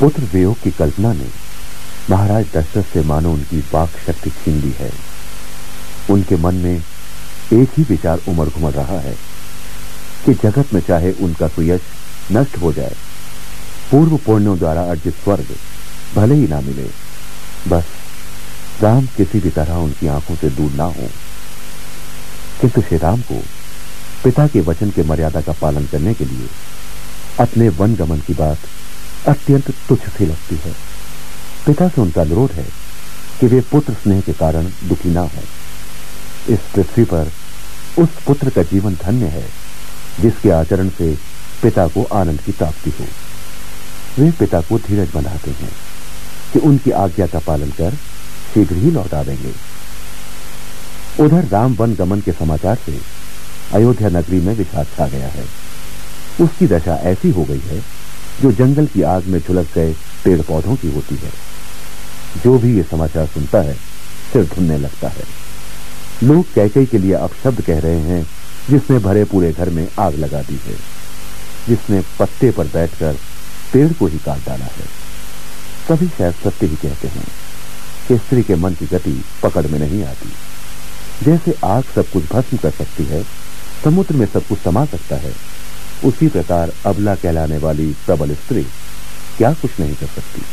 पुत्र वियोग की कल्पना ने महाराज दशरथ से मानो उनकी वाक शक्ति छीन ली है। उनके मन में एक ही विचार उमड़ घुमड़ रहा है कि जगत में चाहे उनका सुयश नष्ट हो जाए, पूर्व पुण्यों द्वारा अर्जित स्वर्ग भले ही ना मिले, बस राम किसी भी तरह उनकी आंखों से दूर ना हो। किंतु श्री राम को पिता के वचन के मर्यादा का पालन करने के लिए अपने वन गमन की बात अत्यंत तुच्छ सी लगती है। पिता से उनका अनुरोध है कि वे पुत्र स्नेह के कारण दुखी ना हो। इस पृथ्वी पर उस पुत्र का जीवन धन्य है जिसके आचरण से पिता को आनंद की प्राप्ति हो। वे पिता को धीरज बंधाते हैं कि उनकी आज्ञा का पालन कर शीघ्र ही लौट आवेंगे। उधर राम वन गमन के समाचार से अयोध्या नगरी में विषाद छा गया है। उसकी दशा ऐसी हो गई है जो जंगल की आग में झुलस गए पेड़ पौधों की होती है। जो भी ये समाचार सुनता है सिर धुनने लगता है। लोग कैकई के लिए अपशब्द कह रहे हैं, जिसने भरे पूरे घर में आग लगा दी है, जिसने पत्ते पर बैठकर पेड़ को ही काट डाला है। सभी शायद सत्य ही कहते हैं कि स्त्री के मन की गति पकड़ में नहीं आती। जैसे आग सब कुछ भस्म कर सकती है, समुद्र में सब कुछ समा सकता है, उसी प्रकार अबला कहलाने वाली प्रबल स्त्री क्या कुछ नहीं कर सकती।